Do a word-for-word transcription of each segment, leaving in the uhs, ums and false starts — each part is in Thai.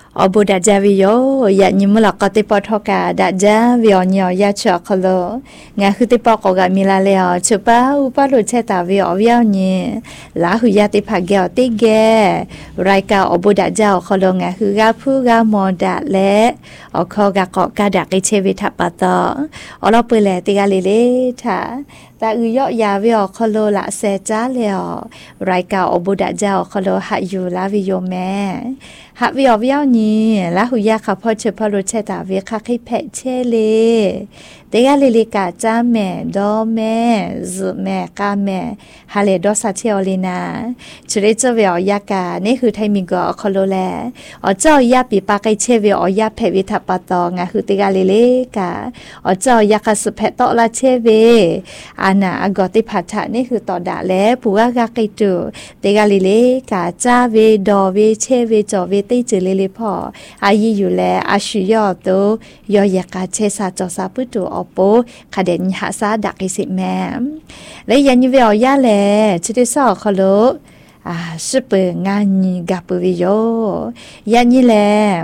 Obu da javio ya nyimula kate potoka da javio nyo ya chokolo nga huti poko ga milaleo chupa upa lu cheta vio vio ni la hu ya te phagyo te ge raika obu da jao kholo nga hu ga phu ga mo da le okho ga ko ka da ke che vi tha pa to olo pwe le te ga le le tha ta u yo ya vio kholo la se cha le raika obu da jao kholo ha yu la vi yo me ha vio vio ni la hu ya kha pho che pho lu cheta vi kha khi phe che le te ga le le ka cha me do me zu me ka me ha le do sa che olina chre cho vio ya ka ne hu thai mi go kholo le o cho ya pi pa kai che vio o ya phe vi tha pa to nga hu te ga le le ka o cho ya ka su phe to la che ve ana agoti pha tha ne hu to da le pu ga ga kai tu te ga le le ka cha ve do ve che ve cho ve te che le le pho a yi yu le a shu yo to yo ya ka che sa cho sa pu tu o po kha den ha sa da ki si me le yan yu vio ya le chi te so kholo à sư bờ ngàn gặp bờ yo ya như là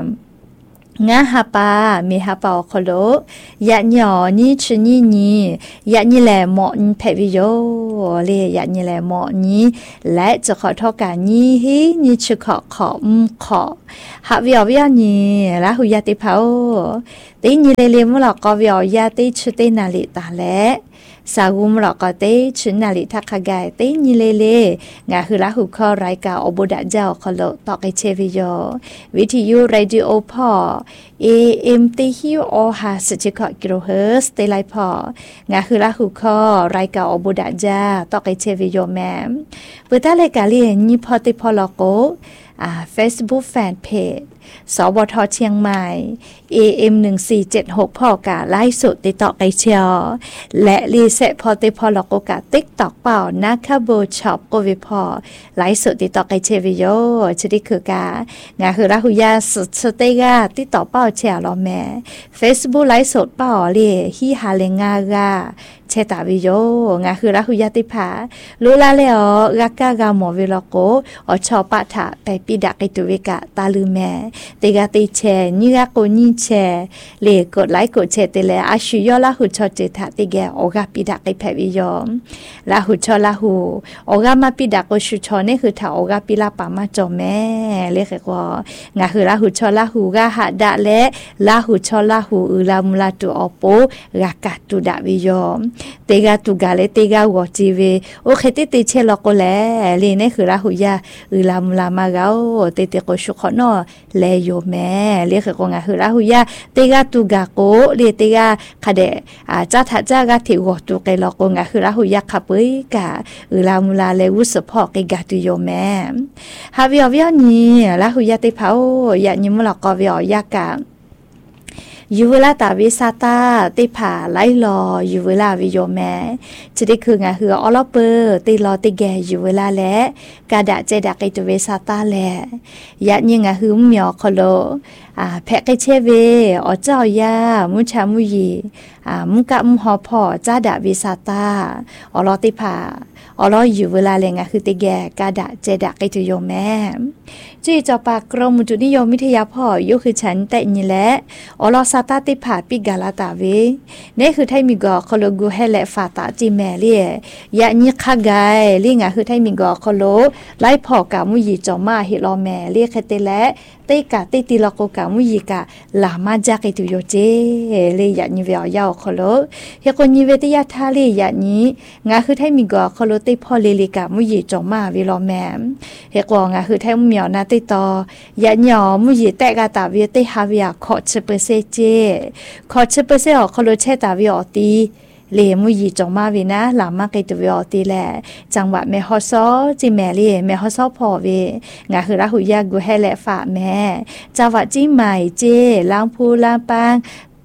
ngã hà pa mi hà pa kholo ya nhỏ ni chi ni ni ya như là mọ phe vi yo le ya như là mọ ni lại cho khó thọ cả ni hi ni chi khó khó khó hạ vi vi ni là hu ya te phao te ni le le mo la ko vi ya te chi te na li ta le sa gum ra ka te chin na li tha kha gai te ni le le nga hu la hu kho rai ka obu da jao kholo to ke che vi yo video radio pho am te hi o ha se che kho kilohertz te lai pho nga hu la hu kho rai ka obu da ja to ke che vi yo mem pu ta le ka li ni pho te pho lo ko à Facebook fan pageสวทเชียงใหม่ เอ เอ็ม หนึ่งสี่เจ็ดหก พ่อกะไลฟ์สดติดต่อไกเชียวและรีเซ็ตพอติพอลอกกะ TikTok เป่านะคะโบช็อปโกวิพอไลฟ์สดติดต่อไกเชียววิโยชนิดคือกะงาคือราหุยาสุดสเตกะติดต่อเป่าเชียวรอแม่ Facebook ไลฟ์สดเป่าเลยฮีฮาเลงากะเชตาวิโยงาคือราหุยาติผาลูลาเลอรักกะกะหมอวิลโกอชอปะทะไปปิดะไกตุวิกะตาลือแม่เตกาติแชนี่กะโกนี่แชเลกดไลค์กดแชร์เตเลอาชุยอลาหุชอเจทะติแกโอกาปิดะไกแพวิยอมลาหุชอลาหุโอกามาปิดะกชุชอนี่คือถ้าโอกาปิลาปามาจอแม่เลขกว่างาคือลาหุชอลาหุกะหะดะเลลาหุชอลาหุอุลามุลาตุอโปรากะตุดะวิยอมเตกาตุกาเลเตกาวอจิเวโอเคเตเตเชลโกเลเลนี่คือลาหุยาอุลามุลามากาโอเตเตกชุขอนอเลโยแม่เลขกงาคือลาหุยาเตกาตุกาโกเลเตกาคาเดอาจ้าทะจ้ากะถิวตุเกลโกงาคือลาหุยาคาปุยกะอุลามุลาเลวุสพอเกกาตุโยแม่ฮาวิอวิอนี่ลาหุยาเตพาโอยะนิมลกอวิอยากะยูเวลาตาวิซาตาติผาไลรอยูเวลาวิโยแม่จะได้คืองาคือออลเปอร์ติรอติแกยูเวลาและกาดะเจดะไกตเวซาตาและยะนี่งาคือเมียวคโลอ่าแพะไกเชเวอเจ้ายามุชามุยีอ่ามุกะมุฮอพอจ้าดะวิซาตาออลติผาออลอยู่เวลาแลงาคือติแกกาดะเจดะไกตุโยแม่จีจอปากรมอุตุนิยมวิทยาพ่อยุคือฉันแต่นี่แหละออลซาตาติผาปิกาลาตาเวนี่คือไทมิกอคโลกูเฮเลฟาตาจิแม่เลียยะนี่คากายลิงาคือไทมิกอคโลไล่พ่อกามุยีจอมาฮิลอแม่เลียเคเตและเตกาเตติลโกกามุยีกาลามาจากไกตุโยเจเลยยะนี่เวียวยาวคโลเฮโกนี่เวติยาทาเลยยะนี่งาคือไทมิกอคโลเตพ่อเลลิกามุยีจอมาวิลอแม่เฮกองาคือไทเมียวนาติตอยะหยอมุยีแตกาตาเวเตฮาวิยาขอเชเปเซเจขอเชเปเซอคโลเชตาวิอตีเลมุยีจงมาวินะหลามาไกตวิอตีแลจังหวะเมฮอซอจิแมลีเมฮอซอพอเวงาคือราหุยากูให้แลฝาแม่จังหวะจิใหม่เจล้างพูล้างปาง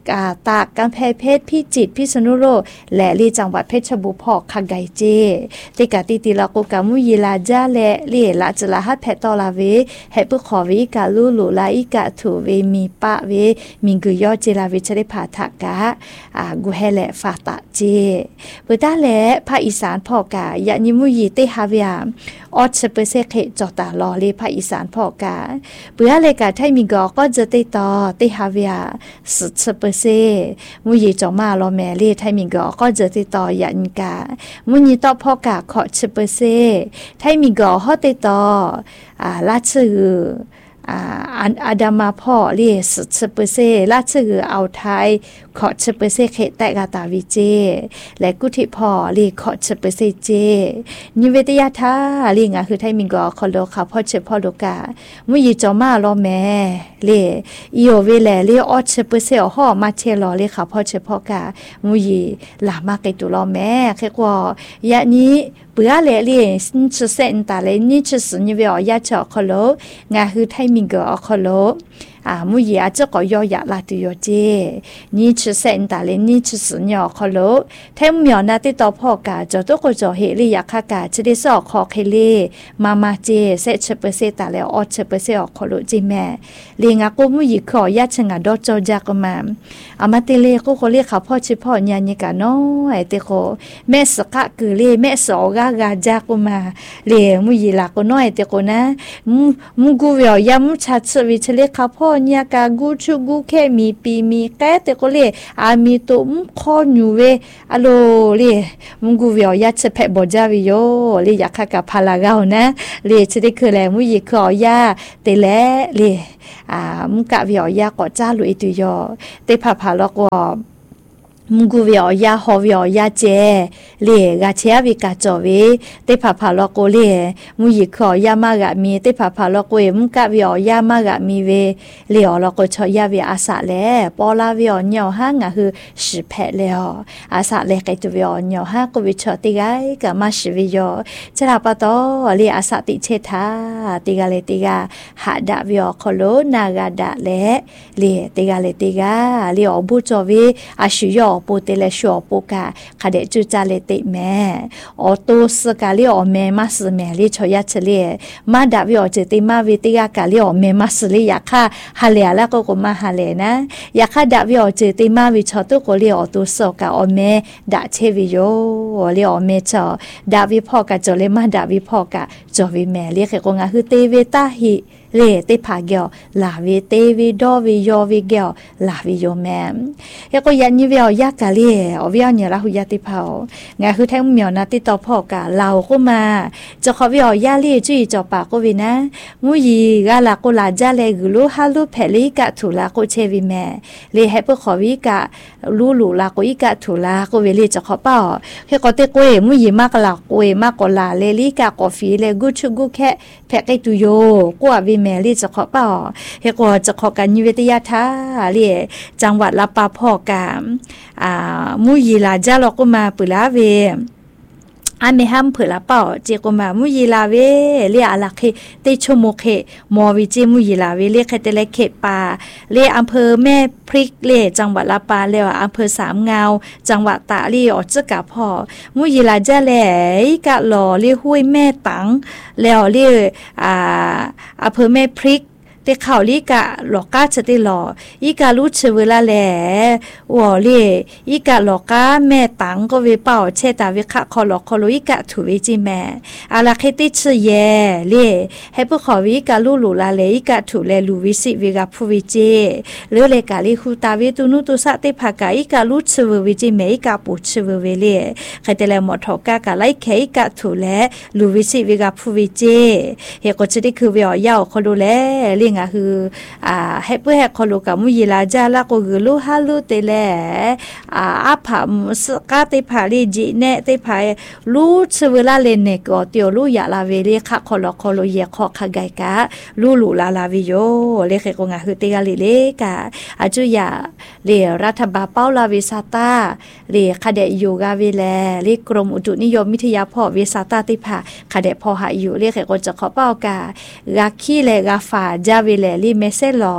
กาตากกำแพงเพชรพิจิตรพิษณุโลกและลีจังหวัดเพชรบุรีพอคักไกเจติกาติติลาโกกามุยีลาจาและลีลาจลาฮัดแพตอลาเวให้ปุขอวิกาลูลูลาอิกาถูเวมีปะเวมิงกุยอเจลาเวชได้ผาทักกะอ่ากูให้แหละฟาตะเจเปิดตาและภาคอีสานพอกายะนิมุยีเตฮาเวียออดเปเซเคจอตาลอเลภาคอีสานพอกาเปื่อเลยกาไทมิงกอก็จะเตต่อเตฮาเวียสุดเปเซมุยีจอมาลอแม่เลไทมิงกอก็จะเตต่อยันกามุยีต่อพอกาขอเปเซไทมิงกอฮอเตต่ออ่าลาชื่ออ่าอาดามาพ่อเรียสุดเปเซลาชื่อเอาไทยขอเชเปเซเขตแต่กาตาวิเจและกุธิพ่อเรียขอเชเปเซเจนิเวตยาทาเรียงอ่ะคือไทยมิงกอคอโลค่ะพ่อเชพ่อโลกามุยจอมาลอแม่เรียอีโอเวแลเรียออเชเปเซอห่อมาเชลอเรียค่ะพ่อเชพ่อกามุยหลามาเกตุลอแม่แค่กว่ายะนี้เปื่อเลเรียนชเซนตาเลนี่ชสนิเวอยาเจาะคอโลงาคือไทยมิงกอคอโลอ่ามุยอาจจะก็ยอยาลาตุโยเจนี่ชื่อเส้นตาเลนี่ชื่อสุญญาคอโลแทมเหมียวนาติต่อพ่อกาจอตุกจอเฮลียาคากาจะได้สอกคอเคเลมามาเจเซชเปเซตาเลออชเปเซอคอโลจิแม่เลียงากูมุยขอยาชงาดอจอจากมาอามาเตเลกูโคเลขาพ่อชิพ่อญาญิกาน้อยเตโคแม่สกะกือเลแม่สอกากาจากมาเลมุยลาก็น้อยเตโคนะมุกูเวียยามุชัดสวิชเลขาพ่อเนี่ยกากูชูกูแค่มีปีมีแก่แต่ก็เลยอามีตัวมุขอยู่เวอะโลเลยมุกูเวียอยากจะแพะบอจาวิโยเลยอยากข้ากับพลากาวนะเลยจะได้คือแหละมุยขอยาแต่แล้วเลยอ่ามุกะเวียอยากก็จ้าลุยตุยอแต่พาพาลอกว่ามุกูเวียยาฮอเวียยาเจเลกาเชียวิกาจอเวเตพาพาลอกเลมุยขอยามากะมีเตพาพาลอกเวมุกะเวียยามากะมีเวเลอลอกชอยาเวอาสะแลปอลาเวียเหนียวหางะคือสิแพะเลออาสะเลไกตุเวียเหนียวหาก็วิชอติไกกะมาสิวิโยจะลาปะตอเลอาสะติเชทาติกาเลติกาหาดะเวียคอโลนากาดะเลเลติกาเลติกาเลอบุจอเวอาชิโยปูเตเลชัวปูกาคาเดจูจาเลติแม่ออโตสกาลิออเมมาสแม่ลิชอยาเชเลมาดาวิอเจติมาวิติกากาลิออเมมาสลิยาคาฮาเลละก็ก็มาฮาเลนะยาคาดาวิอเจติมาวิชอตุโกลิออโตสกาออเมดาเชวิโยลิออเมชอดาวิพ่อกาจอเลมาดาวิพ่อกาจอวิแม่ลิเขกงาคือเตเวตาฮิเลติพาเกียวลาวิเตวิดอวิยอวิเกียวลาวิโยแม่ยาก็ยันยิเวียยากาเลอวิยเนี่ยละหุยาติเผางาคือแท้เหมียวนาติต่อพ่อกาเราก็มาจะขอวิอยาลีจุยจอปากก็วินะมุยีกาลาโกลาจาเลกุลูฮาลูเพลิกะทุลาโกเชวิแม่เลให้เพื่อขอวิกะลูลูลาโกอิกะทุลาโกเวลีจะขอเป้าแค่ก็เตโกเอมุยีมากลาโกเอมากกลาเลลิกะกอฟีเลกุชุกุแค่แพะไกตุโยกว่าวิแม่ลีจะขอเป่าเฮก็จะขอกันนิเวศยาทาเรียจังหวัดลาปาพอกามอ่ามุยีลาจาลก็มาปุลาเวอาเมฮัมเผลาเป่าเจกมามุยีลาเวเรียอาลักเคเตชโมเคมอวิเจมุยีลาเวเรียคเตเลเคปาเรียอำเภอแม่พริกเรียจังหวัดลาปาเรียอำเภอสามเงาจังหวัดตากเรียออจกะพอมุยีลาจาแหลกะหล่อเรียห้วยแม่ตังแล้วเรียอ่าอำเภอแม่พริกเตข่าวลีกะหลอกกาจะได้หลออีการู้เชเวลาแหล่วอเล่อีกาหลอกกาแม่ตังก็เวเป่าเชตาเวคะคอหลอกคอโลอีกะถูเวจิแม่อาลาเคติชเยเล่ให้พวกขอวิกาลูลูลาเลอีกะถูเลลูวิสิเวกาพูวิเจเลือเลกาลิคูตาเวตุนุตุสะเตภากาอีกาลูเชเววิจิแม่อีกาปูเชเวเวเล่ใครแต่ละหมดทอกากาไลเคอีกะถูเลลูวิสิเวกาพูวิเจเฮก็จะได้คือเวียยาวคอโลเลงะคืออ่าให้เพื่อให้คนรู้กับมุยีลาจาละก็คือลูฮาลูเตเลอ่าอาผามุสกาเตผาลีจีเนเตผาลูเชเวลาเลเนก็เตียวลูยาลาเวเลค่ะคนละคนละเยขอขะไกกะลูลูลาลาวิโยเลเคก็งะคือเตกาลิเลกะอาจุยาเลรัฐบาลเป้าลาวิซาตาเลคาเดยูกาเวเลเลกรมอุตุนิยมวิทยาพ่อวิซาตาติผาคาเดพอหาอยู่เลเคก็จะขอเป้ากากาคีเลกาฟาจาเวเลลีเมเซลอแพ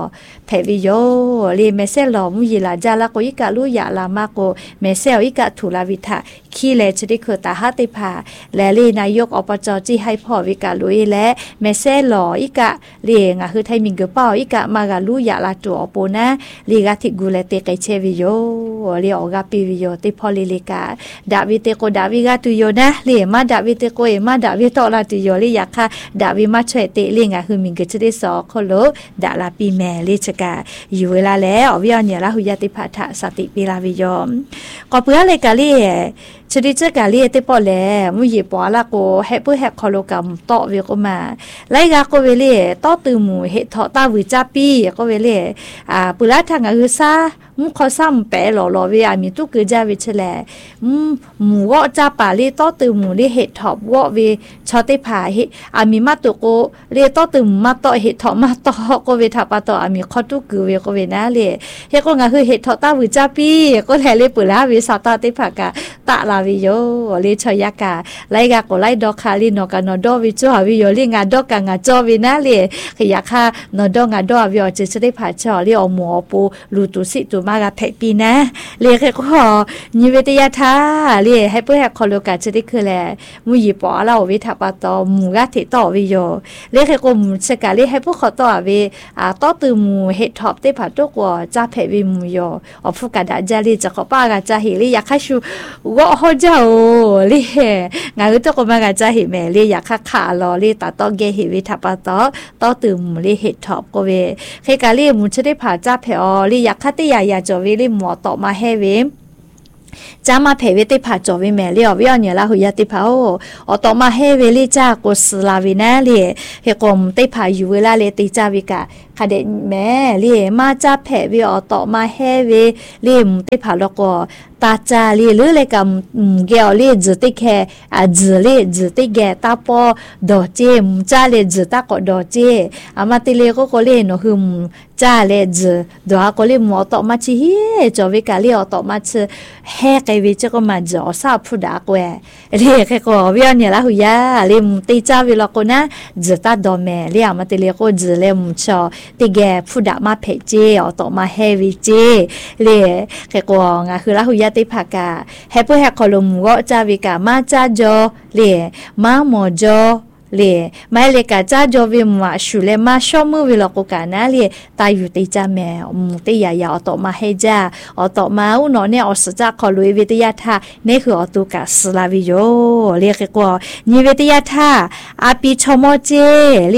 วิโยเรียเมเซลอมุยลาจาลาโกอิกะลุยาลามาโกเมเซลอิกะทุลาวิทะคีเลชดิคือตาหาติพาและลีนายกอบจจีให้พ่อวิกาลุยและเมเซลออิกะเรียงอ่ะคือไทยมิงเกเป้าอิกะมากาลุยาลาตัวโปนะลีกาติกูเลเตไกเชวิโยเรียออกาปิวิโยติพอลิลิกาดาวิเตโกดาวิกาตุโยนะเรียมาดาวิเตโกเอมาดาวิโตลาตุโยลีอยากค่ะดาวิมาช่วยเตลิงอ่ะคือมิงเกจะได้สอโคโลดาลาปีแม่ลิชกาอยู่เวลาแล้วอวิญญาณละหุยติภาทะสติปิลาวิโยก็เพื่อเลยกาลีชดิจกาลีเตปอแลมุยปอละโกเฮปุเฮคอโลกัมตอเวโกมาไลกาโกเวเลตอตือหมูเฮทอตาวิจาปีโกเวเลอ่าปุระทางอะซามุขซ้ำแปะหล่อหล่อเวอามีตุกจาวิชแลมุหมูวอจาปาลีตอตือหมูลีเฮทอบวอเวชอติผาเฮอามีมาตุโกเรตอตือมาตอเฮทอมาตอโกเวทาปาตออามีคอตุกเวโกเวนะเลเฮโกงาคือเฮทอตาวิจาปีก็แลเลปุระวิสาตอติผากาตะลาวิโยลิชยากาไลกาโกไลดอคาลิโนกานอดอวิจอวิโยลิงาดอกางาจอวินะเลขยาคานอดองาดอวิโอจะได้ผาชอลิอหมอปูลูตุสิตุมากาเพปีนะเลขก็นิเวตยาทาเลให้เพื่อให้คอโลกาจะได้คือแลมุยปอเราวิทาปาตอมูกาเถตอวิโยเลขก็มุชกาเลให้พวกเขาต่อเวอาตอตือมูเฮทอบได้ผาตุกวจาเพวิมุโยอฟุกาดาจาลีจะขอปากาจะเฮลิยาคาชูวะฮอเจ้าลีงาอุตโกมากาจะเห็นแม่ลีอยากค่าลอลีตาตอเกหิวิทัปตอตอตื่มลีเห็ดทอบก็เวเคกาลีมุชได้ผ่าจ้าเพอลีอยากค่าติยายาจอวิลีหมอต่อมาให้เวจามาเพเวติผาจอวิแม่ลีอวิอเนี่ยละหุยติผาโอต่อมาให้เวลีจ้ากุสลาวินะลีเฮกมติผาอยู่เวลาเลติจาวิกาคาเดแม่ลีมาจ้าเพวิอต่อมาให้เวลีมติผาลก็ตาจาลีหรือเลยกับเกลลีจุดที่แค่อาจุลีจุดที่แก่ตาปอดอเจมจ้าเลยจุดตาก็ดอเจอามาติเลก็ก็เลยnoคือจ้าเลยจุดอก็เลยหมอต่อมาชีเฮจอวิกาลีอต่อมาชีเฮกไอวิจก็มาจอซาพูดากเวเรียกก็วิอันเนี่ยละหุยาลีมติจ้าวิลก็นะจุดตาดอแม่เรียมาติเลก็จุเลยมุชอติแก่พูดามาเพเจอต่อมาเฮวิเจเรียกก็งาคือละหุยาติภากาเฮปุเฮคอลมวจาวิกามาจาจอเลมาโมจอเลไม่เลกาจาจอวิมาชุเลมาชอมือวิลกุกานะเลตาอยู่ติจาแมมุติยายาอตมาให้จาอตมาอุนอเนี่ยอสจาคอลุยวิทยาธานี่คืออตุกาสลาวิโยเรียกว่านิวิทยาธาอาปิชโมเจเล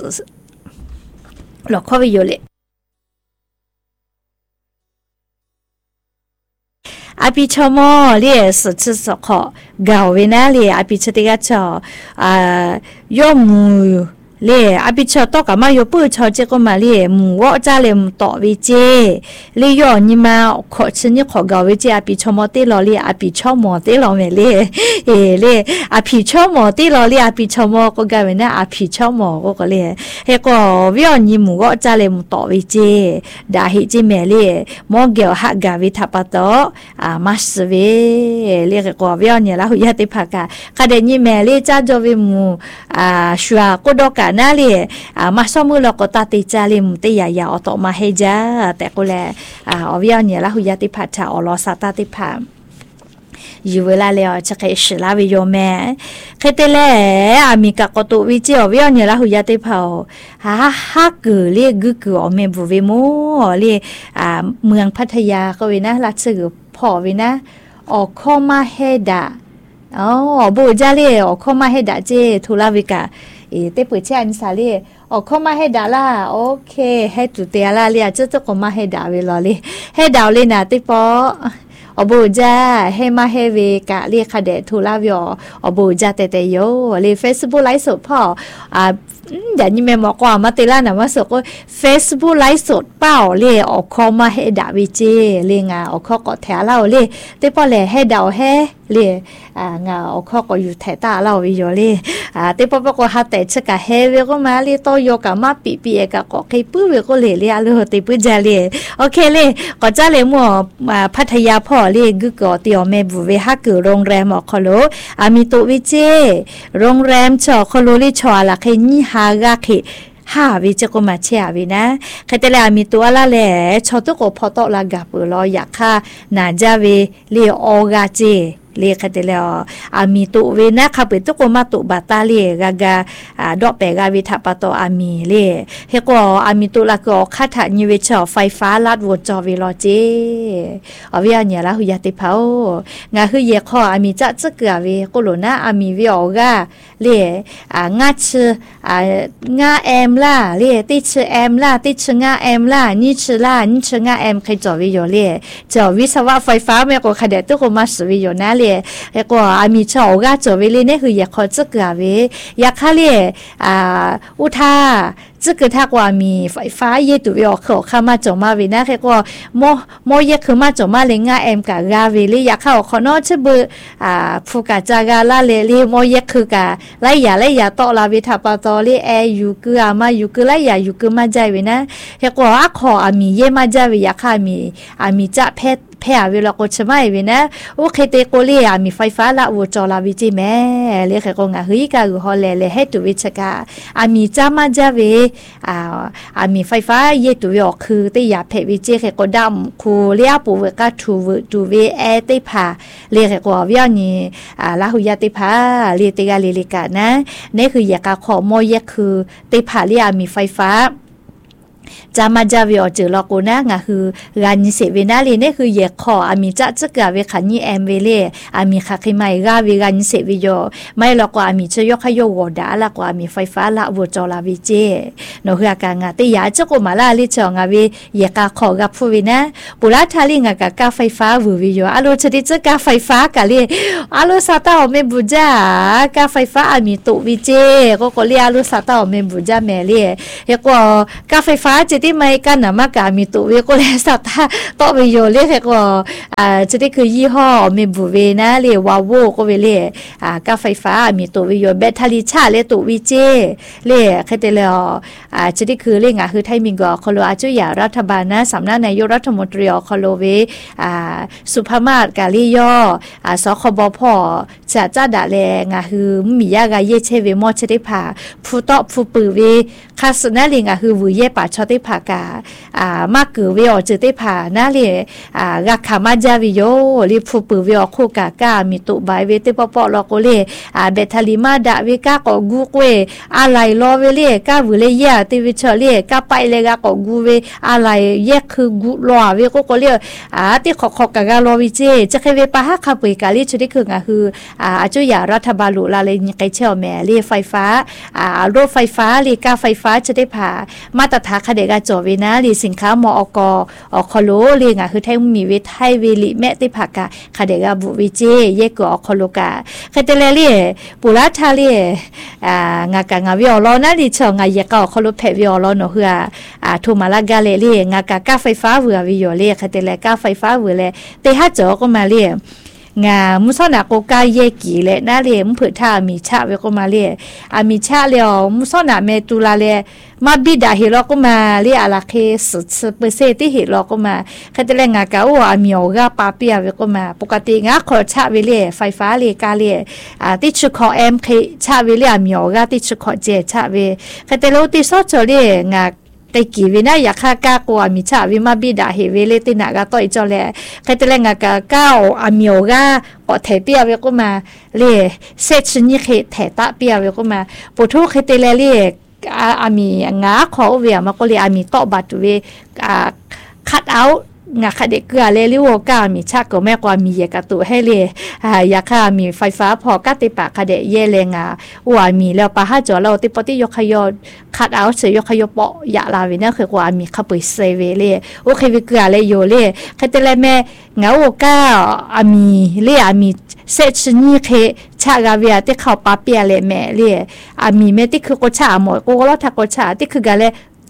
หลอกข้อวิโยเลอาปิชโมเรียสชิสขอเกาเวนะเรียอาปิชติกาชออ่ายอมูเลอาปิชอตอกะมาโยปุชอเจก็มาเลหมูวอจาเลมต่อวิเจเลยอนิมาขอชิญขอเกาวิเจอาปิชโมติลอเลอาปิชอมอติลอเมเลเอเลอาปิชอมอติลอเลอาปิชอมอก็กะเวนะอาปิชอมอก็ก็เลเฮก็วิอนิหมูวอจาเลมต่อวิเจดาฮิจิเมเลมอเกลฮักกาวิทัปตออามาสเวเลก็วิอเนี่ยละหุยติภากาคาเดญิเมเลจาจอวิมูอ่าชัวก็ดอกนาลีอ่ามาสมุลก็ตัดติจาลิมติยายาอตมาให้จ้าแต่ก็แลอ่าอวิญญาณละหุยติพัชาอลอสตาติพาอยู่เวลาเลยจะเคยสิลาวิโยแม่เคยเตะเลยอามีกากตุวิจิอวิญญาณละหุยติพาฮ่าฮ่ากือเรียกกืออเมบุวิโมเรียอ่าเมืองพัทยาก็วินะรัชสือพอวินะออกข้อมาเฮดาอ๋อบูจาเรียออกข้อมาเฮดาเจทุลาวิกาเอเตปุเชอันซาลีออกเข้ามาให้ดาล่าโอเคให้ตุเตียล่าเลียจะจะก็มาให้ดาเวลาเลยให้ดาวเลยนะติปออบูจ้าให้มาให้เวกะเรียกคาเดทูลาวิโออบูจ้าเตเตโยเลยเฟซบุ๊กไลฟ์สดพ่ออ่าอย่างนี้แม่บอกว่ามาติล่านะว่าสก็เฟซบุ๊กไลฟ์สดเป้าเรียออกเข้ามาให้ดาวิเจเรียงาออกเข้าก็แถวเราเลยติปอเลยให้ดาวให้เรียอ่างาออกเข้าก็อยู่แถวตาเราวิโยเลยอ่าติปอปก็หาแต่ชะกะเฮเวก็มาเรียโตโยกะมาปีปีเอกะก็เคยปื้อเวก็เลยเรียเลยติปื้อจาเลยโอเคเลยก็จะเลยมัวพัทยาพ่อเรียกึกก็เตียวแม่บุเวฮักคือโรงแรมอคโลอามิโตวิเจโรงแรมชอคโลลิชอละเคนี่ฮากะเคหาวิจะก็มาเชียวินะใครแต่ละมีตัวละแหล่ชอตุโกพอตละกับรออยากค่ะนาจาเวเลียออกาเจเรียกกันแล้วอามีตุเวนะขับไปตุกมาตุบาตาเลียกากาดอกเปกาวิทัปโตอามีเลียเฮก็อามีตุละก็คัดถันยูเวชไฟฟ้าลัดวงจรเวลาเจอวิญญาณละหุยติเผางาคือเยข้ออามีจะจะเกือเวก็หลนะอามีวิออกาเลียอ่างาชื่ออ่างาเอ็มล่าเลียติชื่อเอ็มล่าติชื่องาเอ็มล่านี่ชื่อล่านี่ชื่องาเอ็มใครจอวิโยเลียจอวิศวะไฟฟ้าแม่ก็ขยันตุกมาสวิโยนะเรียกว่าอามีชาวกาจอวิลีเนี่ยคืออยากขอจะเกิดเวอยากข้าเรียอ่าอุทาจะเกิดถ้าว่ามีไฟฟ้าเยตุวิออกเขาเข้ามาจอมาเวนะเรียกว่าโมโมเยคือมาจอมาเลงาเอ็มกะกาเวลีอยากเข้าขอนอชเบอ่าผู้กาจากาลาเลลีโมเยคือกะไล่ยาไล่ยาต่อลาวิทัปตอลีเอยูคืออามายูคือไล่ยายูคือมาใจเวนะเรียกว่าขออามีเยมาใจเวอยากข้ามีอามีจะเพชแพ้เวลาก็ใช่ไหมเวนะโอเคเตโกเลียมีไฟฟ้าละวัวจอลาวิจิแม่เรียกเขาไงเฮ้ยกากูฮอลเลยให้ตัววิชกาอามีจ้ามาจ้าเวอ่าอามีไฟฟ้าเยตัววิออกคือเตยาเพวิจิเขาก็ดำคูเลียปูเวก้าทูวตูเวเอเตพาเรียกเขาว่าวิญญาณอ่าลาหุยาเตพาเรียกเตกาเลลิกานะนี่คืออยากขอโมเยคือเตพาเรียมีไฟฟ้าจามาจาวิอเจอลอกนะงะคืองานเสเวนาลีเนี่ยคือเยขออามีจะจะกะเวขันนี่แอมเวเลอามีคักไม่กาวิงานเสวิโยไม่ลอกว่าอามีจะยกขยโวดาละกว่ามีไฟฟ้าละวัวจอลาวิเจโนเฮือกางะติยาจะก็มาลาลิจองะเวเยกาขอกับฟูวินะปุระทาลิงะกะกาไฟฟ้าวูวิโยอะโลจะดิจะกาไฟฟ้ากะเลอะโลซาตาเมบุจากาไฟฟ้าอามีตุวิเจก็ก็เรียอะโลซาตาเมบุจาแม่เลเฮก็กาไฟฟ้าจะที่ไม่กันนะมากามีตัวเวก็เลยสัตว์ต่อไปโยเรียกว่าอ่าจะได้คือยี่ห้อมีบุเวนะเรียกว่าโวก็เวเรียอ่ากาไฟฟ้ามีตัววิโยแบตเตอรี่ชาเรียตัววิเจเรียกแค่แต่แล้วอ่าจะได้คือเรียกอ่ะคือไทยมิงก็คอโลอาจุยารัฐบาลนะสำนักนายกรัฐมนตรีคอโลเวอ่าสุภามาศกาลิยออ่าสคบพจะจ้าด่าแรงอ่ะคือมียากาเยเชเวมอจะได้ผ่าผู้ต่อผู้ปือเวคาสนาเรียกอ่ะคือวิเยป่าชอได้ผ่ากาอ่ามากเกือเวอจะได้ผ่านะเรียอ่าราคามาจาวิโยรีผู้ปือเวอคู่กากามีตุใบเวเตปปอลอกเลอ่าเบทาลิมาดาเวกาก็กูเวอะไรรอเวเลกาวิเลยาติวิชเลกาไปเลยกาก็กูเวอะไรแยกคือกูรอเวก็ก็เรียอ่าที่ขอขอกาการอวิเจจะเคยเวปะฮักขับไปกาลิชุดที่คืออ่ะคืออ่าอาจุยารัฐบาลลุลาเลยไกเชี่ยวแม่เรียไฟฟ้าอ่ารถไฟฟ้าเรียกาไฟฟ้าจะได้ผ่ามาตรฐานคเดกาจอเวนะหรือสินค้ามอกออคอโลเรียงอ่ะคือไทยมีเวทไทยเวลิแม่ติผักกะคเดกาบุวิเจเยกอคอโลกาคเตเลเลียปุระทาเลียอ่างากางาวิออลอนะดิชองาเยกอคอโลเพวิออลอโนเฮืออ่าทูมาลากาเลเลียงากากาไฟฟ้าเวอวิโยเลียคเตเลกาไฟฟ้าเวเลเตฮัจอก็มาเลียงามุสนาโกกาเยกีเลนาเลียมเผือท่ามีชาเวก็มาเลียอามีชาเลียวมุสนาเมตุลาเลมาบิดาเฮลก็มาเลียอาลาเคสุดเปอร์เซติเฮลก็มาคัตเลงากาโออามีโอกาปาเปียเวก็มาปกติงาขอชาเวเลียไฟฟ้าเลียกาเลียอ่าติชุขอเอ็มเคชาเวเลียมีโอกาติชุขอเจชาเวคัตเลโอติซอจเลียงาแต่กี่วินาอยากฆ่ากากว่ามิชาวิมาบิดาเฮเวเลตินากาต่อยจอแลใครแต่แรงกาก้าวอามิโอกาปอเทเปียเวก็มาเลเซชนี่เคเทตะเปียเวก็มาปุถุใครแต่แลเลียอามีงาขอเวียมาก็เลยอามีต่อบัตรเวอ่าคัดเอางาคเด็กเกลือเลลิโวกามีชาก็แม่กว่ามีเยกตุให้เลยอ่ายาค่ามีไฟฟ้าพอกาติปะคเดเยเลงาว่ามีแล้วปะฮะจอเราติปติยกขยอคัดเอาเสยกขยปอยาลาวินะคือว่ามีขปุยเซเวเลโอเควิเกลือเลโยเลคเตเลแม่งาโวกาอามีเลอามีเซชนี่เคชากาเวียติเข้าปาเปียเลแม่เลอามีเมติคือโกชาหมดโกโลทักโกชาติคือกาเล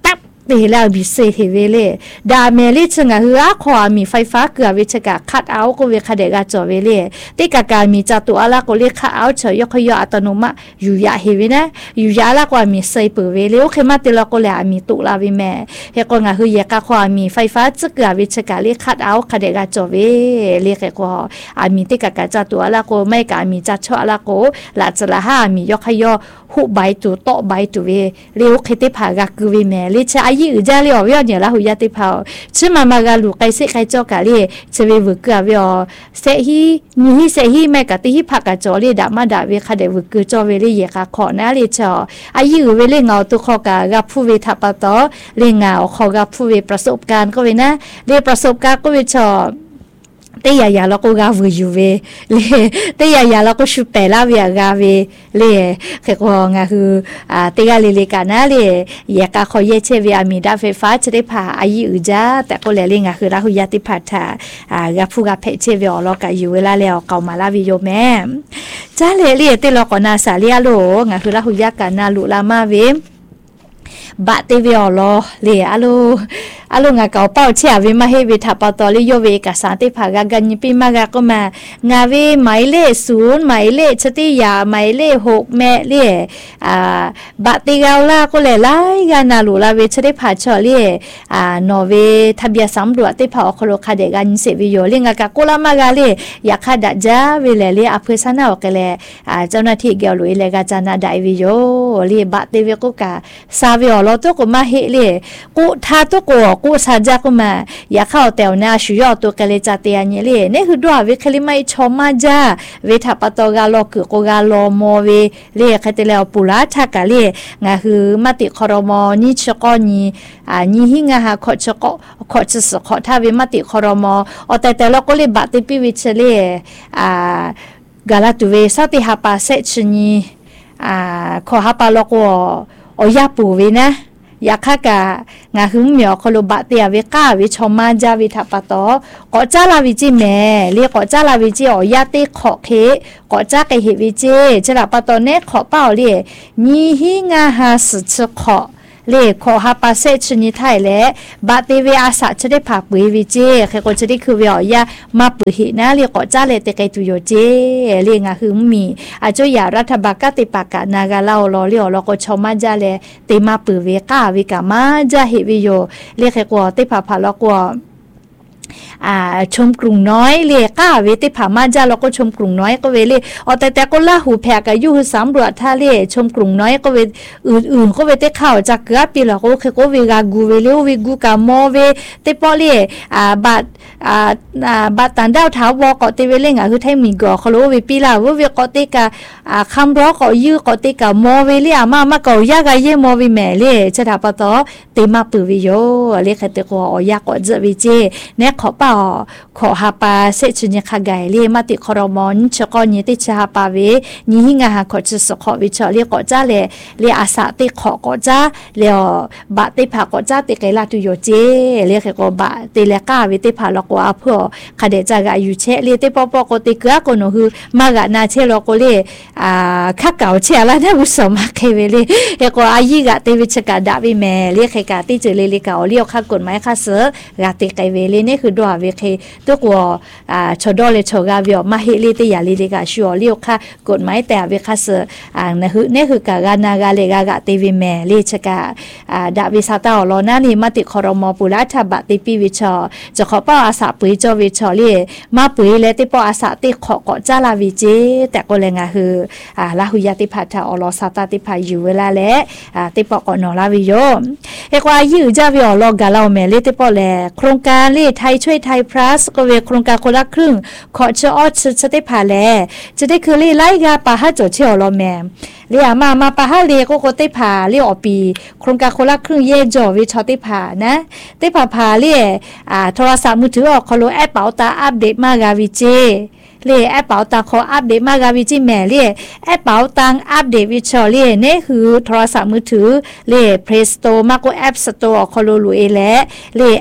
เตแล้วบิเซเทเวเลดาเมลิชงะฮือขอมีไฟฟ้าเกือวิชกะคัดเอาก็เวคาเดกาจอเวเลติกากามีจตุอะละก็เลคัดเอาเฉยขยอัตโนมัติอยู่ยะเฮเวนะอยู่ยะละก็มีไซเปเวเลโอเคมาติละก็เลยมีตุลาวิแม่เฮก็งะฮือยะกะขอมีไฟฟ้าจะเกือวิชกะเลคัดเอาคาเดกาจอเวเลเฮก็อามีติกากาจตุอะละก็ไม่กามีจัดชอละก็ละจะละหามียกขยหุใบตุโตใบตุเวเลโอเคติผากะกุวิแม่เลชะอายุจาเลอเนี่ยละหุยาติเผาชิมามากาลูไกเสไกจอกาเลเจเววกะเวอเสฮีมีฮิเสฮีแม่กะติฮิผักกะจอเลดามาดาเวคาเดวกจอเวเลเยกะขอนะเลจออายุเวเลเงาตุขอกะกะผู้เวทัปตอเลเงาขอกะผู้เวประสบการณ์ก็เวนะเลประสบการณ์ก็เวจอเตยายาแล้วก็กาวูยูเวเลเตยายาแล้วก็ชุเปลาเวียกาเวเลเขกงาคืออ่าเตยาเลเลกานะเลยากาขอเยเชเวอามีดาไฟฟ้าจะได้พาอายุอุจาแต่ก็เลเลงาคือราหุยาติพัทาอ่ากาผู้กาเพเชเวอลอกาอยู่เวลาแล้วเกามาลาวิโยแม่จ้าเลเลเตลอกนาสาเลียโลงาคือราหุยากานาลุลามาเวบะเตเวอลอเลอะโลอะโลงาเกาเป้าเชียวิมาเฮวิทัปตอลิโยเวกะสาติภากะกัญปิมากะก็มางาเวหมายเลขศูนย์หมายเลขชติยาหมายเลขหกแม่เลอ่าบะติกาลาก็เลไลกานาลูลาเวชติภาชอเลอ่านอเวทะเบียสำรวจติภาอคโลคาเดกัญเสวิโยเลงากะโกลามากะเลยยาคาดะจาเวเลเลอเพซานาโอเกเลอ่าเจ้าหน้าที่เกลุเลกาจานาไดวิโยเลบะเตเวก็กะซาเวอลอตก็มาเฮเลกูทาตก็กูซาจากมาอยากเข้าแต่วนาชุยอตัวกะเลจาเตียนเล่เนี่ยคือด้วยวิคลิไม่ชอมาจ้าเวทัปตอกาลอกกกาลอมเวเล่คาเตเลปุระทักกะเล่งาคือมติครมนี่ชกอนี่อ่านี่หิงาหาขอชกขอจะสขอทาเวมติครมอแต่แต่ละก็เลยบัติปิวิเชเล่อ่ากาลาตุเวสติหาปาเซชนีอ่าขอหาปาลอกออยาปูเวนะยาคากะงาหึงเหมียวคโลบะเตียเวกาวิชอมาจาวิทัปตอกอจาลาวิจิแม่เรียกกอจาลาวิจิอยาติขอเคกอจากะเฮวิจิจลาปตอเนขอเป้าเรียนีหิงาหาสุชขอเลขอหาปาเซชนิไทยและบาติเวอาสะจะได้ผักปุยวิจิเคก็จะได้คือเวียอยามาปุหินะเรียกกอจาเลเตไกตุโยเจเรียงาหึงมีอาจอยารัฐบาลกติปากะนากาลาลอเรียวลก็ชอมาจาเลเตมาปุเวกาวิกามาจาเฮวิโยเรียกกอติผาผาลกออ่าชมกรุงน้อยเลก้าเวติผามาจ้าเราก็ชมกรุงน้อยก็เวเลอ๋อแต่แต่ก็ล่าหูแพกอายุสามรวจท่าเลชมกรุงน้อยก็เวอื่นๆก็เวติข่าวจากเกือบปีละก็คือก็เวกากูเวเลเวกูกามอเวติปอเลอ่าบัดอ่าอ่าบัดตันดาวถาวก็ติเวเลงอ่ะคือไทยมีกอเขารู้เวปีละเวเวก็ติกาอ่าคำร้อก็ยื้อก็ติกามอเวเลอ่ะมามาก็ยากาเยมอเวแม่เลจะถาปะตอติมาปือวิโยเลคติก็อยากก็จะวิเจเนี่ยขอเป่าขอหาปาเสจุญคาไกเลมาติครมอนชกอนิติชาปาเวนี่หิงาหาขอจะสขอวิชอเรียกกอจ้าเลเรียอาสาติขอกอจ้าเรียบะติผากอจ้าติไกลาตุโยเจเรียกกอบะติเลกาวิติผาลกว่าเพื่อคาเดจากาอยู่เชเรียติปอปอกติเกือกโนฮือมากะนาเชลกเลอ่าคักเก่าเชลานะบุสมาเคเวเลเรียกว่าอายิกะติวิชกาดาวิแม่เรียกกะติเจเลเลกาเรียกคักกฎหมายคัสเซกะติไกเวเลนี่คือดัวเวเคตัวกัวอ่าชดอเลชกาเวียมาเฮลิติยาลิลิกาชัวเลียวค่ะกฎหมายแต่เวคัสอ่านะคือนี่คือกากานากาเลกากะติวิแม่เลชกาอ่าดาวิสาตาอลอนานี่มาติคอรมอปุราชบะติปิวิชอจะขอป้าอาสาปุยจอวิชอเลมาปุยเลติปออาสาติขอเกาะจาลาวิเจแต่ก็เลยงาคืออ่าลาหุยาติพัทธาอลอสาตาติพาอยู่เวลาและอ่าติปอกอนอลาวิโยเอกว่ายื้อจาวิอลอกาลาเมเลติปอแลโครงการเลไทยช่วยไทยพลัสก็เวโครงการคนละครึ่งขอเชออชจะได้ผ่าแลจะได้คือเลไล่กาปาฮะจดเชอลอแมเรียมามาปาฮะเลก็ก็ได้ผ่าเรียอปีโครงการคนละครึ่งเย่จอวิชอได้ผ่านะได้ผ่าผ่าเรียอ่าโทรศัพท์มือถือออกคอโลแอปเป๋าตาอัปเดตมากาวิเจเลแอปเป๋าตังขออัปเดตมากาวิจิแม่เลแอปเป๋าตังอัปเดตวิชอเลเนี่ยคือโทรศัพท์มือถือเล Play Store มากกว่า App Store คอโลลูเอและเลแอปเป๋า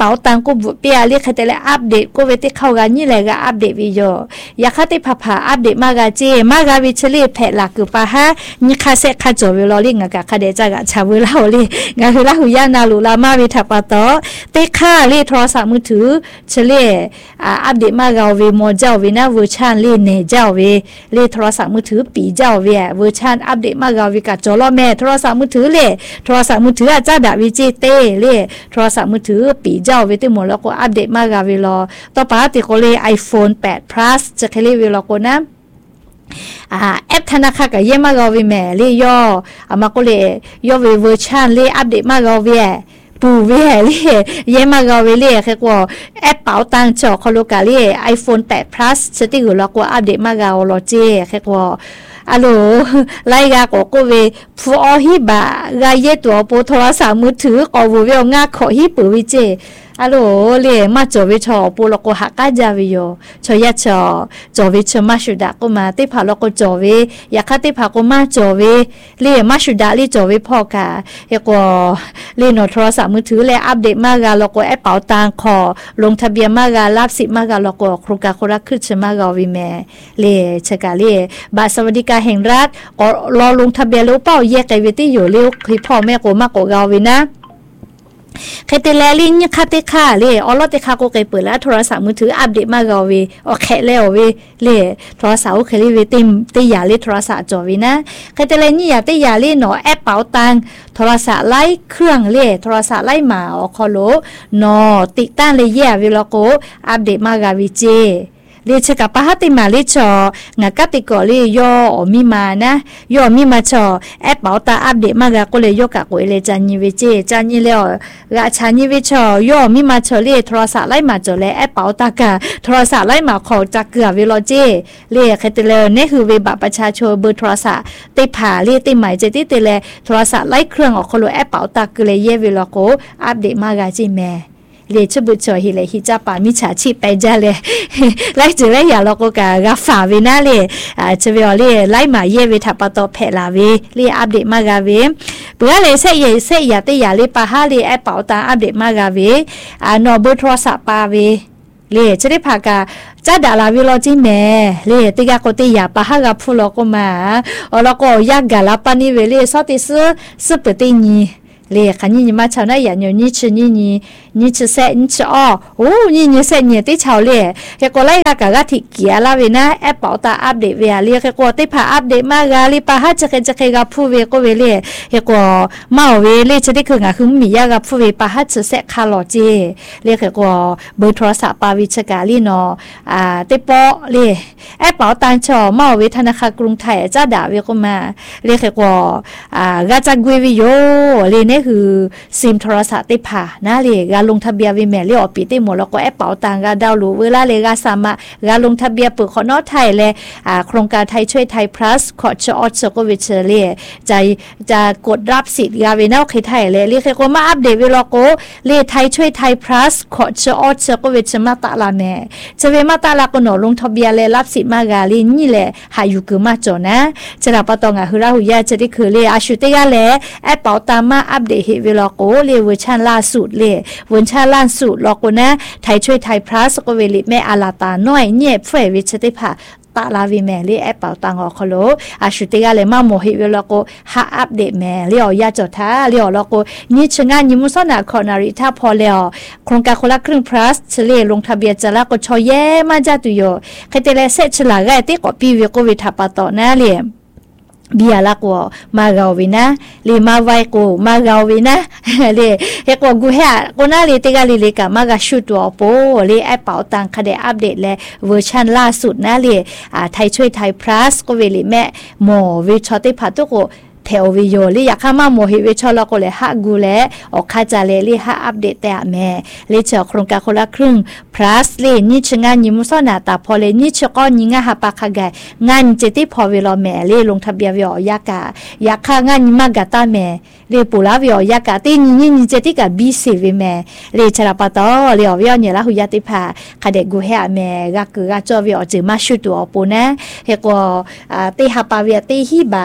ป๋าตังกูบุเปียเรียกแต่ละอัปเดตกูเวทีเข้ากันนี่แหละก็อัปเดตวิโยอยากให้ติพาพาอัปเดตมากาเจมากาวิชลีแผลหลักคือปะฮะนี่ข้าเสกข้าจบเวลาลิงกะข้าเดจักชาวเวลาลิงาคือละหุยานาลุลามาวิทัปโตเตค่าเรียโทรศัพท์มือถือเฉลี่ยอัปเดตมากาวิโมเจ้าวินะเวอร์ชันเรียเนเจ้าวิเรียโทรศัพท์มือถือปีเจ้าวิเวอร์ชันอัปเดตมากาวิกาจอลแม่โทรศัพท์มือถือเล่โทรศัพท์มือถืออาจจะแบบวิจิเตเล่โทรศัพท์มือถือปีเจ้าวิติหมดแล้วก็อัปเดตมากาวิลอต่อไปติโกเลไอโฟนแปด plus จะเคลีวิลอโกนะอ่าแอปธนาคารก็เยี่ยมมากวิแม่เลยย่ออามาก็เลยย่อเวอร์ชันเลยอัปเดตมากวิปูเว่เลยเยี่ยมมากวิเลยแค่ว่าแอปเป๋าตังจอคอลกาเลย ไอโฟนแปด plus สติกุแล้วก็อัปเดตมากวโลเจแค่ว่าอะโหลไล่กาก็ก็เวฟูอฮิบะกาเยตัวโปโทรศัพท์มือถือก็บ่เวงาขอฮิปวิเจอะโหลเลยมาจอวิชอปูแล้วก็หักกาจาวิโยชอยะชอจอวิชมาชุดาก็มาติพาแล้วก็จอวิอยากติพาก็มาจอวิเลยมาชุดาเลยจอวิพอกาเฮก็เลยโนโทรศัพท์มือถือเลยอัปเดตมากาแล้วก็แอปเป๋าตังขอลงทะเบียนมาการับสิทธิ์มากาแล้วก็โครงการคนละครึ่งชมากาวิแม่เลยชะกาเลยบัตรสวัสดิการแห่งรัฐก็รอลงทะเบียนแล้วเป้าแยกไกวิตี้อยู่เร็วคือพ่อแม่ก็มากกว่ากาวินะเคยเตลลินยังคาเตค่าเลยออลอเตค่าก็เคยเปิดแล้วโทรศัพท์มือถืออัปเดตมากาวิโอเคแล้ววิเลยโทรศัพท์เคยรีวิวติมติยาเลยโทรศัพท์จอวินะเคยเตลนี่อยากติยาเลยเนาะแอปเป๋าตังโทรศัพท์ไล่เครื่องเลยโทรศัพท์ไล่หมาออคอโลเนาะติดตั้งเลยแย่วิลโกอัปเดตมากาวิเจเลชกับปะฮัติมาเลชองากติกอเลยย่อมีมานะย่อมีมาชอแอปเป๋าตาอัปเดตมากก็เลยยกกะก็เลยจานิเวเจจานิแล้วกะชานิเวชอย่อมีมาชอเลยโทรศัพท์ไล่มาจอเลยแอปเป๋าตากะโทรศัพท์ไล่มาขอจักเกือเวลาเจเลคเตเลนี่คือเวบัตรประชาชนเบอร์โทรศัพท์ติผาเลติหมายเจติเตเลโทรศัพท์ไล่เครื่องออกคอลแอปเป๋าตากเลยเยเวลาโกอัปเดตมากจิแม่เลยชบุชอฮิเลยฮิจ้าปามิชาชีไปจ้าเลยไล่จือไล่ยาเราก็กะกะฝ่าเวน่าเลยอ่าจะเวอเลยไล่มาเยเวทับปะตอแผ่ลาเวเลยอัปเดตมากาเวเบื่อเลยเสยเสยยาเตยาเลยปะฮาเลยแอปเป๋าตังอัปเดตมากาเวอ่านอเบอร์โทรศัพท์ปาเวเลยจะได้พากาจ้าดาลาวิโลจิแม่เลยติกาโกติยาปะฮากาพูโลก็มาอ๋อแล้วก็ยากกะลาปานิเวเลยซอติซึซึเปติญีเลยคันนี้มาชาวนาอย่างนี้ชื่อนี่นี่นี่ชื่อเสนี่ชื่ออ๋อโอ้นี่นี่เสนี่ที่ชาวเลยเฮก็ไล่กะกะที่เกียร์ลาเวนะแอปเป๋าตาอัปเดตเวียเรียกเฮก็ที่พาอัปเดตมากาลีปะฮัจจะจะเคกับผู้เวก็เวเลยเฮก็มาเวเลยจะได้คืองาคือมียากับผู้เวปะฮัจจะเสคาโลเจเรียกเฮก็เบอร์โทรศัพท์ปาวิชกาลีเนาะอ่าที่ปอเลยแอปเป๋าตังชอมาเวธนาคารกรุงไทยจ้าด่าเวก็มาเรียกเฮก็อ่ากาจักเววิโยเลยนี่คือซิมโทรศัพท์ติผ่านะเลยการลงทะเบียนวิแม่เรียกปีติหมดแล้วก็แอปเป๋าตังกาดาวรู้เวลาเลยกาสามารถการลงทะเบียนเปิดขอนอไทยเลยอ่าโครงการไทยช่วยไทย plus ขอชออสก็วิเชเล่จะจะกดรับสิทธิ์กาเวน่าไทยเลยเรียกก็มาอัปเดตเวลาโกเล่ไทยช่วยไทย plus ขอชออสก็วิเชมาตาลาแม่จะเวมาตาลาก็หนอลงทะเบียนเลยรับสิทธิ์มากาลีนี่แหละหาอยู่คือมาจอนะจะรับปะตองอ่ะคือเราหุยาจะได้คือเลยอาชุติกาเลยแอปเป๋าตังมาอัปเดตเวลาโกเลยเวอร์ชันล่าสุดเลยเวอร์ชันล่าสุดลอกนะไทยช่วยไทยพลัสก็เวลิแม่อาลาตาน้อยเงียบเฟรวิชติพาตาลาวิแม่เลยแอปเป่าตังออกโลอาชุติกาเลยมาโมหิเวลาโกหาอัปเดตแม่เลี้ยวยาจดท้าเลี้ยวลอกโกนี่ชงานยิมุสนาคอนาริท่าพอแล้วโครงการคนละครึ่งพลัสเฉลี่ยลงทะเบียนจะละก็ชอแย่มาจาตุโยใครแต่ละเซชลาไกติก็ปีเวก็วิทับปะต่อหน้าเลยเบียลักว่ามาเกาวินะลีมาไวกูมาเกาวินะลีเฮกว่ากูเฮะกูน่าลีติกาลีลีกะมากะชุดตัวโปลีแอปเป๋าตังคดีอัปเดตและเวอร์ชันล่าสุดนะลีอ่าไทยช่วยไทย plus ก็เวลีแม่โมวิชอติพัตุโกเทววิโยลีอยากข้ามาโมหิวิชอลก็เลยฮักกูแลออกข้าจาเลลีฮักอัปเดตแต่แม่ลีเจอโครงการคนละครึ่ง plus ลีนี่ชงานยิมุสนาตาพอเลยนี่ชก็ยิงาฮับปากไกงานเจติพอเวลาแม่ลีลงทะเบียนวิอยากาอยากข้างานมากาตาแม่ลีปุลาวิอยากาตีนี่นี่เจติกับบีซีวิแม่ลีชราปตอลีอวิอเนี่ยละหุยติพาคดีกูเฮะแม่ก็คือก็จอวิอจือมาชุดตัวปูนะเฮก็ตีฮับปาวิตีฮิบะก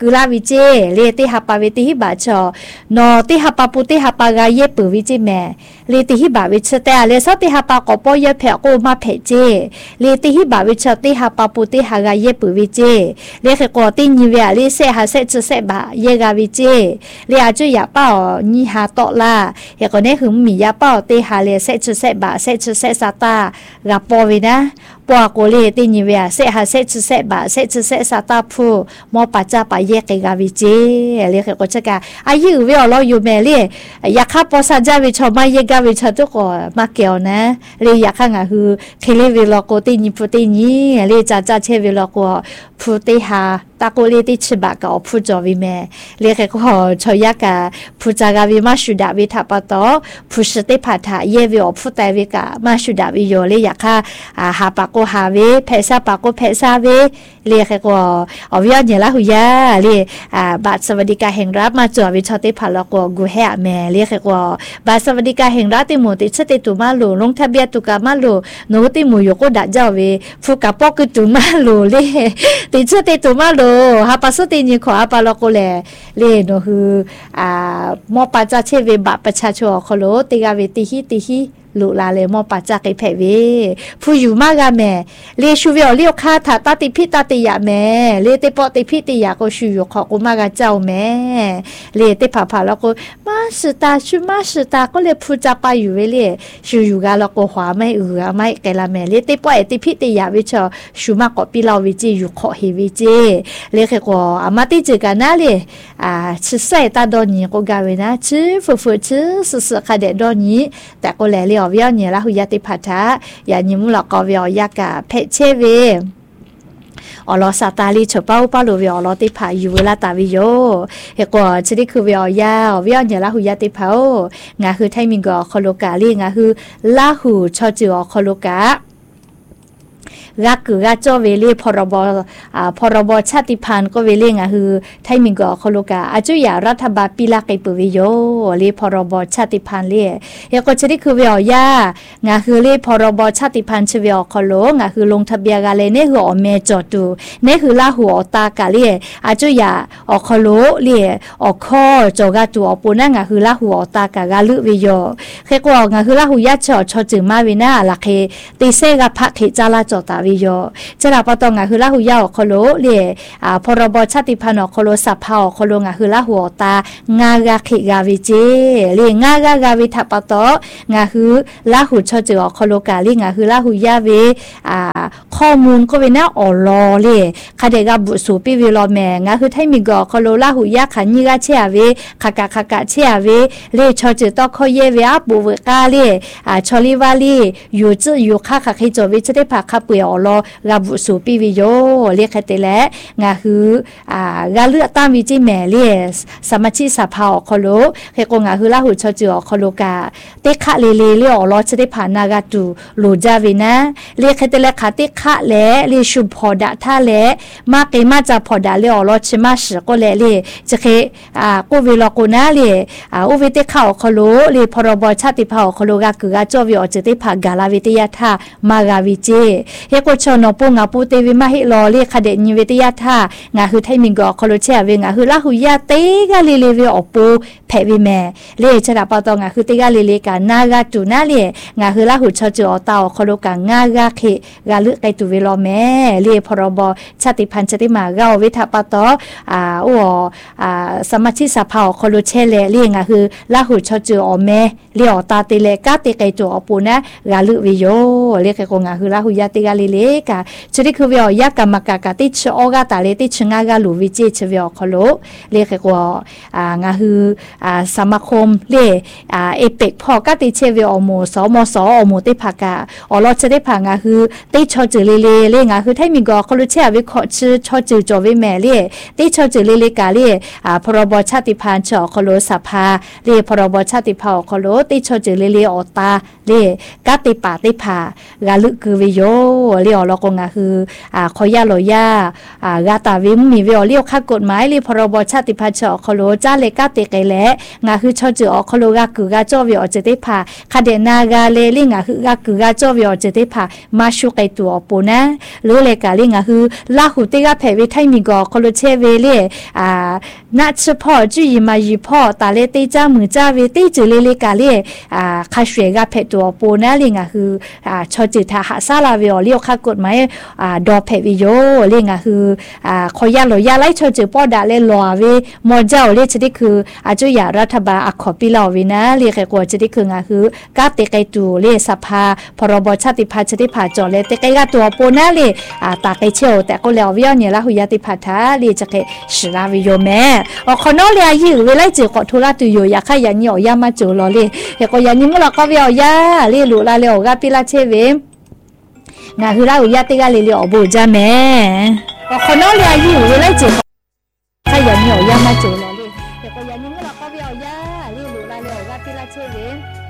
กุลาวิเจเลติหาปาเวติหิบาชอนอติหาปาปุติหาปากาเยปุวิเจแม่เลติหิบาวิชแต่เลสติหาปากอปอยแผโกมาเพเจเลติหิบาวิชติหาปาปุติหากาเยปุวิเจเลเขกอติญิเวเลเสหาเสจเสบาเยกาวิเจเลอาจุยาเป้าญิหาตอลาเฮกอเนหึมมียาเป้าติหาเลเสจเสบาเสจเสซาตากาปอวินะปวโกเลติญิเวเสหาเสจเสบาเสจเสซาตาพูมอปัจจาปะเยกกาวิเจเลเขกอจกาอายุเวอลออยู่แม่เลอยากขับปอซาจาวิชอมาเยกาวิชตุกอมาเกียวนะเลอยากขังอะคือเคเลเวลอโกติญิพุติญิเลจาจาเชเวลอโกพุติหาตาโกเลติชิบะกอพุจอวิแม่เลเขกอชอยากาพุจากาวิมาชุดาวิทัปตอพุสติภาทาเยวิอพุตาวิกามาชุดาวิโยเลอยากค่ะอาหาปะโกหาเวเพซาปะโกเพซาเวเลเขกออวิญญาณละหุยาเลอ่าบัตรสวัสดิการแห่งรัฐมาจอวิชติภาลกกูแฮแม่เลเขกอบัตรสวัสดิการแห่งรัฐติหมู่ติชติตุมาลูลงทะเบียนตุกามาลูโนติหมู่ยกดะเจ้าเวฟุกะปอกุตุมาลูเลติชติตุมาลูฮาปัสติญิขออาปาลกเลเลโนคืออ่ามอปัจจาเชเวบะประชาชนคโลติกาเวติหิติหิลูลาเลมอปัจจักไอเพเวผู้อยู่มากาแม่เลชูเวลเลียวคาถาตาติพิตาติยาแม่เลเตปอติพิติยาก็ชูอยู่ขอกูมากาเจ้าแม่เลเตผาผาแล้วก็มาสตาชูมาสตาก็เลยพูจาไปอยู่เวเลชูอยู่กาแล้วก็หวาไม่เอือไม่แกละแม่เลเตปอติพิติยาวิชอชูมากอปิลาวิจิอยู่ขอเฮวิจิเลเขก็อามาติจิกันนะเลอ่าชิใส่ตาดอนี้ก็กาเวนะชิฟูฟูชิสุสุคาเดดอนี้แต่ก็แลเลวิญญาณละหุยติภัทะยานิมุลกอวิอยากาเพเชเวอลอซาตาลีเฉป้าป้าลูวิอลอติผาอยู่เวลาตาวิโยเฮกว่าชนิดคือวิอยาวิญญาณละหุยติภางาคือไทมิงกอคโลกาลีงาคือลาหูชอจิอคโลการักคือรักเจ้าเวลีพรบอ่าพรบชาติพันธุ์ก็เวลีอ่ะคือไทยมิงก็คโลกาอาจุยารัฐบาลปีละไกปุวิโยลีพรบชาติพันธุ์ลียก็ชนิดคือเวียยางาคือลีพรบชาติพันธุ์ชเวียคโลงาคือลงทะเบียนกันเลยเนี่ยคืออเมจอดูเนี่ยคือลาหัวตากาลีอาจุยาอคโลลีอคอจกาตัวปุนังาคือลาหัวตากากาลุวิโยเขกว่างาคือลาหุยะชอชอจึงมาวินาละเคติเซกะพะเขจาลาจอตาวิโยจะลาปตองะคือลาหุยาคโลเลอ่าพรบชาติพันธุ์คโลสัพพาคโลงะคือลาหัวตางากาขิกาวิเจเลงากากาวิทัปตองะคือลาหุชอจือคโลกาลิงะคือลาหุยาเวอ่าข้อมูลก็เวนะออลอเลคาเดกาบุสูปิวิโลแมงะคือไทมิกอคโลลาหุยาขันญิกาเชอาเวคากาคากาเชอาเวเลชอจือตอคอเยเวอาบุเวกาเลอ่าชอลิวาลีอยู่จื้ออยู่คาคาคิโจวิจะได้พาคาปุยอลอกาบุสูปิวิโยเรียกเตแลงาคืออ่ากาเลือตามวิจิแมเลสสมาชิสภาคโลเฮกงาคือลาหุชอจือคโลกาเตคะเลเลเลอลอจะได้ผ่านนากาตูโลจาวินะเรียกเตแลคาเตคะแลเลชุพอดาทาแลมาเกมาจาพอดาเลอลอชิมาชก็แลเลจะเคอ่ากูวิลโกนาเลอ่าอุวิเตคะคโลเลพรบชาติภาคโลกาคือกาจอวิอจะได้ผ่านกาลาวิทยาทามากาวิเจเฮกชอนปูงาปูเตวิมาฮิลอเลคาเดนิเวติยาทางาคือไทมิงกอคโลเชเวงาคือลาหุยาเตกาเลเลเวอปูเพวิแมเลชะดาปตองาคือเตกาเลเลกานากาตูนาเลงาคือลาหุชอจืออตาคโลกางากาเคกาลึไกตุเวลอแมเลพรบชาติพันธุ์ชติมากาวิทาปตออ่าโออ่าสมาชิกสภาคโลเชเลเลงาคือลาหุชอจืออแมเลอตาเตเลกาเตไกตุอปูนะกาลึวิโยเลกกงาคือลาหุยาเตกาเลเลกาชนิดคือวิอยากรรมกากาติชออกาตาเลติชงากาลูวิจิชวิอคโลเลขกว่าอ่างาคืออ่าสมาคมเลอ่าเอเปกพอกาติเชวิอโมสมสอโมติภากาอลอจะได้ผางาคือติชอจือเลเลเลงาคือไทมิกอคโลเชวิขอชื่อชอจือจอวิแมเลติชอจือเลเลกาเลอ่าพรบชาติพันธุ์ชอคโลสภาเลพรบชาติภาคโลติชอจือเลเลอตาเลกาติปาติภากาลึกคือวิโยเลี้ยวเราก็งาคืออ่าขอยาลอยาอ่ากาตาวิมมีวิโอเลี้ยวค่ากฎหมายลีพรบชาติพันธุ์อคโลจ้าเลกาเตไกแลงาคือชอจืออคโลกาคือกาจ้อวิโอเจติพาคาเดนากาเลลิงาคือกาคือกาจ้อวิโอเจติพามาชุไกตัวปูนะหรือเลกาลิงาคือลาหูเตกาเพวิไทมีกอคโลเชเวเลอ่านัดเฉพาะจุยมายีพ่อตาเลเตจ้ามือจ้าเวเตจือเลเลกาเลอ่าคาเชกาเพตัวปูนะลิงาคืออ่าชอจือทาหาซาลาวิโอเลี้ยวค่ากฎหมายอ่าดอเพวิโยลิงาคืออ่าขอยาลอยาไลชอจือป้อดาเลลอเวมอเจ้าเลชดิคืออาจุยารัฐบาลอขอปิลาวินะเรียกกว่าชดิคืองาคือกาเตไกตูเลสภาพรบชาติพันธุ์ชดิพาจอเลเตไกกาตัวปูนะเลอ่าตาไกเชียวแต่ก็แล้ววิญญาณละหุยาติพัทธาเลจะเกสลาวิโยแม่อคอนอเลียยือเวลาจือขอทุระตุโยอยากให้ยันยอยามาจูลอเลเฮก็ยันนิมละก็วิญญาเลลุลาเลอกาปิลาเชเวงาคือละหุยาติกาเลเลอบูจาแม่อคอนอเลียยือเวลาจือให้ยันยอยามาจูลอเลเฮก็ยันนิมละก็วิญญาเลลุลาเลอกาปิลาเชเว